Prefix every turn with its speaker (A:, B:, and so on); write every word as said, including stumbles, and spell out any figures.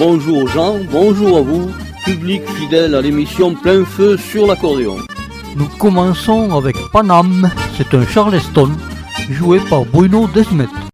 A: bonjour Jean, bonjour à vous, public fidèle à l'émission Plein Feu sur l'accordéon.
B: Nous commençons avec Paname, c'est un charleston joué par Bruno Desmet.